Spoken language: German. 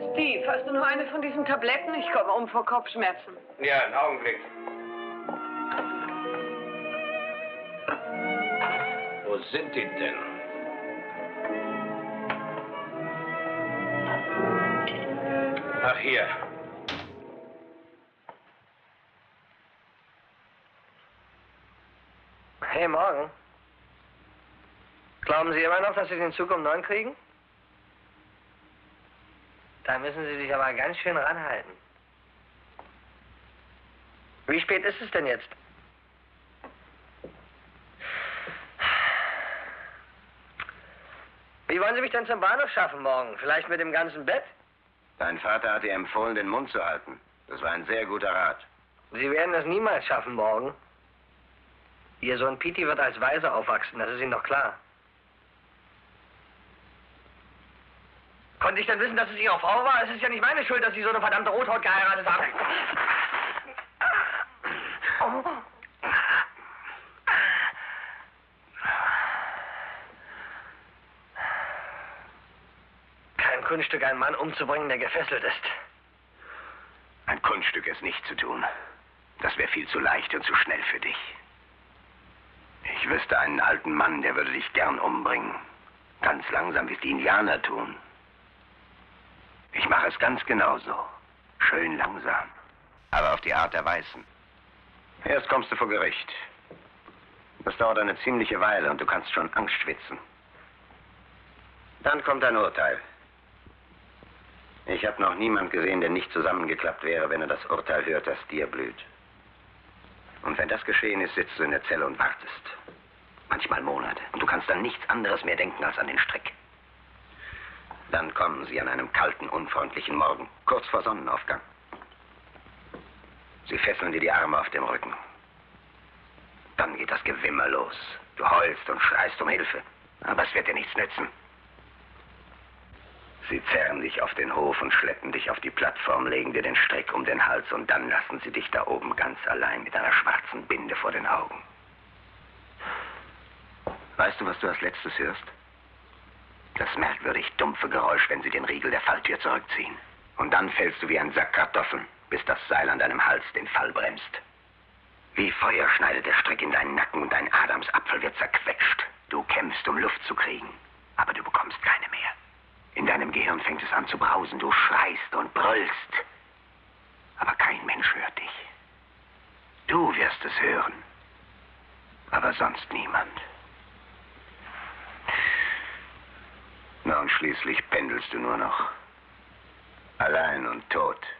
Steve, hast du noch eine von diesen Tabletten? Ich komme um vor Kopfschmerzen. Ja, einen Augenblick. Wo sind die denn? Ach, hier. Hey, morgen. Glauben Sie immer noch, dass Sie den Zug um 9 kriegen? Da müssen Sie sich aber ganz schön ranhalten. Wie spät ist es denn jetzt? Wie wollen Sie mich denn zum Bahnhof schaffen morgen? Vielleicht mit dem ganzen Bett? Dein Vater hat dir empfohlen, den Mund zu halten. Das war ein sehr guter Rat. Sie werden es niemals schaffen morgen. Ihr Sohn Petey wird als Waise aufwachsen, das ist Ihnen doch klar. Konnte ich denn wissen, dass es Ihre Frau war? Es ist ja nicht meine Schuld, dass Sie so eine verdammte Rothaut geheiratet haben. Kein Kunststück, einen Mann umzubringen, der gefesselt ist. Ein Kunststück, es nicht zu tun. Das wäre viel zu leicht und zu schnell für dich. Ich wüsste einen alten Mann, der würde dich gern umbringen. Ganz langsam, wie es die Indianer tun. Ich mache es ganz genauso. Schön langsam. Aber auf die Art der Weißen. Erst kommst du vor Gericht. Das dauert eine ziemliche Weile und du kannst schon Angst schwitzen. Dann kommt ein Urteil. Ich habe noch niemand gesehen, der nicht zusammengeklappt wäre, wenn er das Urteil hört, das dir blüht. Und wenn das geschehen ist, sitzt du in der Zelle und wartest. Manchmal Monate. Und du kannst an nichts anderes mehr denken als an den Strick. Dann kommen sie an einem kalten, unfreundlichen Morgen, kurz vor Sonnenaufgang. Sie fesseln dir die Arme auf dem Rücken. Dann geht das Gewimmer los. Du heulst und schreist um Hilfe. Aber es wird dir nichts nützen. Sie zerren dich auf den Hof und schleppen dich auf die Plattform, legen dir den Strick um den Hals und dann lassen sie dich da oben ganz allein mit einer schwarzen Binde vor den Augen. Weißt du, was du als letztes hörst? Das merkwürdig dumpfe Geräusch, wenn sie den Riegel der Falltür zurückziehen. Und dann fällst du wie ein Sack Kartoffeln, bis das Seil an deinem Hals den Fall bremst. Wie Feuer schneidet der Strick in deinen Nacken und dein Adamsapfel wird zerquetscht. Du kämpfst, um Luft zu kriegen, aber du bekommst keine mehr. In deinem Gehirn fängt es an zu brausen, du schreist und brüllst. Aber kein Mensch hört dich. Du wirst es hören, aber sonst niemand. Na und schließlich pendelst du nur noch. Allein und tot.